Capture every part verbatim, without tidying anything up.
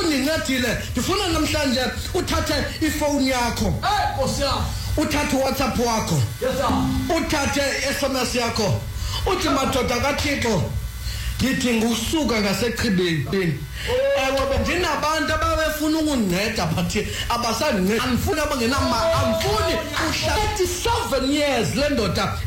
undincedile ndifuna namhlanje uthathe ifowuni yakho eh Nkosi yami uthathe WhatsApp wakho yes sir uthathe S M S yakho uthi madoda kaThixo ngithi ngusuka ngasechibeni ewe bendinabantu abafuna ukundinceda but abasandinceda andifuni abangenama andifuni thirty-seven years le ndoda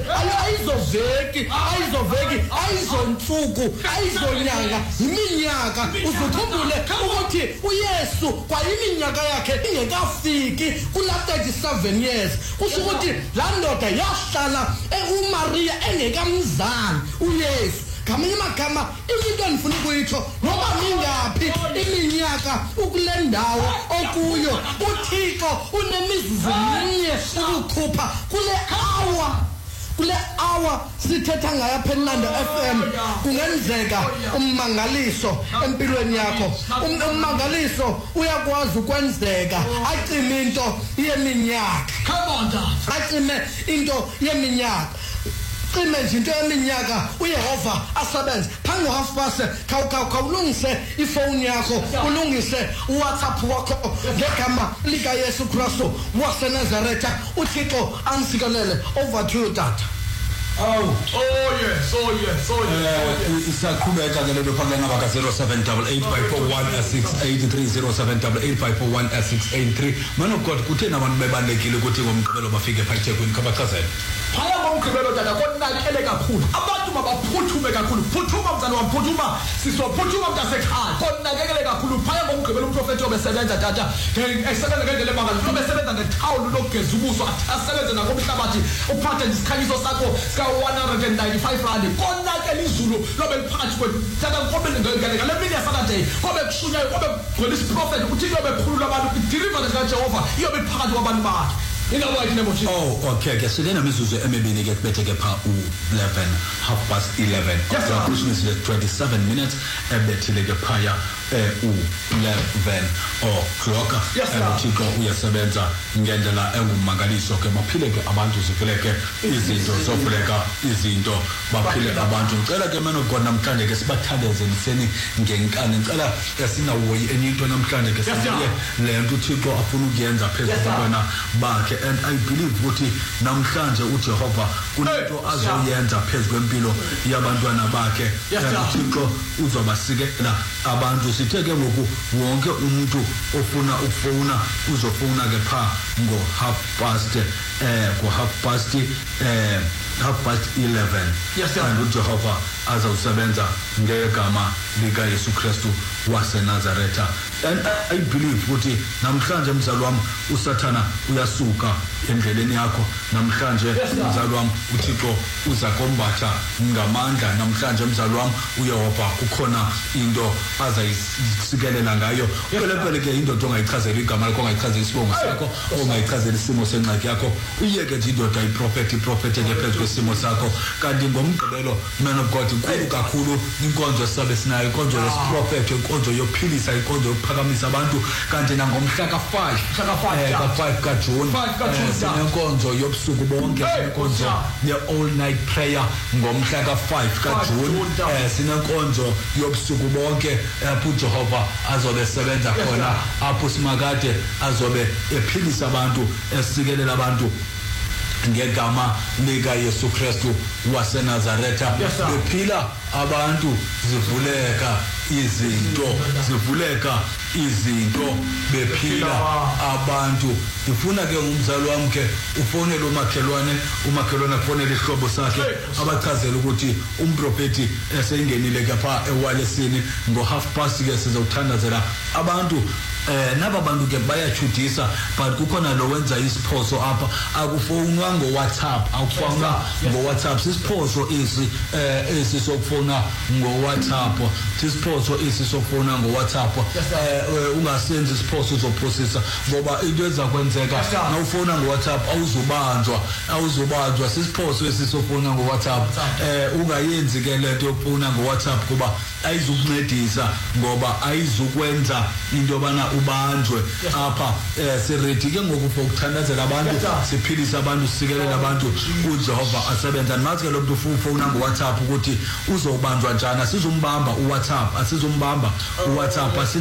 ayizoveki ayizoveki ayizontsuku ayizonyanga iminyaka uzukhumbule ukuthi uYesu kwa iminyaka yakhe ingekafiki kula thirty-seven years kusho ukuthi la ndoda yahlala uMaria engekamzali uYesu ngamanye amagama into endifuna ukuyitsho noba mingaphi iminyaka ukule ndawo okuyo uThixo unemizuzu minye ukukhupha kule hour kule hour sithetha ngayo apha eNanda F M kungenzeka ummangaliso empilweni yakho ummangaliso uyakwazi ukwenzeka acime into yeminyaka come on down acime into yeminyaka cime nje into yeminyaka uYehova asebenze phango half past khawulungise ifoni yakho ulungise uWhatsApp wakho ngegama lika Yesu Kristu waseNazaretha uThixo ansikelele over to you data. Oh, oh yes, oh yes, oh yes. Isaqhubeka ke lelo phakela ngaba ka zero seven eight eight five four one six eight three zero seven eight eight five four one six eight three. Man of God kuthena abantu bebalekile ukuthi ngomgqibelo bafike pha eThekwini kabachazela. Phaya ngomgqibelo dada konakele kakhulu. Abantu mabaphuthume kakhulu. Phuthuma mzali wami phuthuma. Sisophuthuma mntasekhaya. Konakele kakhulu. Phaya ngomgqibelo umprofeti obesebenza dada. Esebenza ngendlela emangalo. Obesebenza ngethawulo lokugeza ubuso asebenze nakomhlabathi. Uphathe isikhanyiso sakho one hundred ninety-five rand konakele izulu lobe liphakathi kwethu tata ngombe ngeke le mini yaSaturday kobe kushunyayo kobe gcwele isiprofeti ukuthi yobe khulula abantu deliverance kaJehova iyobe phakathi kwabantu bakhe in the mighty name of Jesus. Oh okay ke silena mizuzu emibini ke kubethe ke pha u eleven half past eleven Christmas is twenty-seven minutes ebethile ke phaya u eleven o'clock uThixo uyasebenza ngendlela engumangaliso ke baphile ke abantu zivuleke izinto zovuleka izinto baphile abantu ngicela ke man of God namhlanje ke sibathandeze niseni ngenkani ngicela esinawoyi enye into namhlanje ke siye lento uThixo afuna ukuyenza phezulu kwabona bakhe and I believe ukuthi namhlanje uJehova kunento azoyenza phezulu kwempilo yabantwana bakhe uThixo uzobasikela abantu sithe ke ngoku wonke umuntu ofuna ukufona uzofona ke pha ngo half past eh go half past eh half past eleven and uJehova azawusebenza ngegama lika Yesu Kristu waseNazaretha and I believe ukuthi namhlanje mzali wami uSathana uyasuka endleleni yakho namhlanje mzali wami uThixo uzakombatha ngamandla namhlanje mzali wami uYehova kukhona into azayisikelela ngayo phela ke indoda ongayichazela igama lakho ongayichazela isibongo sakho ongayichazela isimo senxaki yakho uyeke nje indoda iprofeti iprofeti ke phezulu kwesimo sakho kanti ngomgqibelo man of God inkulu kakhulu inkonzo sabe sinayo inkonzo yesiprofeti inkonzo yophilisa inkonzo yokuphakamisa abantu kanti nangomhla ka five ka five ka June sinenkonzo yobusuku bonke inkonzo ye all night prayer ngomhla ka five ka June sinenkonzo yobusuku bonke lapho uJehova azobe sebenza khona apho simakade azobe ephilisa abantu esikelela abantu ngegama lika Yesu Kristu waseNazaretha bephila abantu zivuleka izinto zivuleka izinto bephila abantu ufuna ke umzali wami ke ufonele umakhelwane umakhelwane afonele ihlobo sakhe abachazela ukuthi umprofeti esengenile ke pha ewalesini ngo half past ke sizothandazela abantu eh naba bantu ke bayachudisa but kukhona lo wenza isiphoso apha akufonwa ngo WhatsApp akufonwa ngo WhatsApp sisiphoso isi eh esisokufona ngo WhatsApp sisiphoso esisokufona ngo WhatsApp eh ungasenzi isiphoso uzoprocessa ngoba into eza kwenzeka nawufona ngo WhatsApp awuzobanjwa awuzobanjwa sisiphoso esisokufona ngo WhatsApp eh ungayenzi ke lento yokufona ngo WhatsApp kuba ayizukuncedisa ngoba ayizukwenza into bana ubanjwe apha eh siready ke ngoku ukuthandazela abantu siphilisa abantu sikelela abantu uJehova asebenza nathi ke lo muntu ufuna ngo WhatsApp ukuthi uzobanjwa njani asizombamba uWhatsApp asizombamba uWhatsApp